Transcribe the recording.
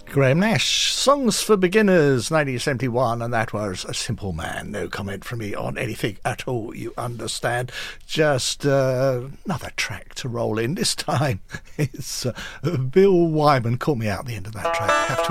Graham Nash, Songs for Beginners, 1971, and that was A Simple Man. No comment from me on anything at all, you understand. Just another track to roll in. This time it's Bill Wyman. Caught me out at the end of that track. Have to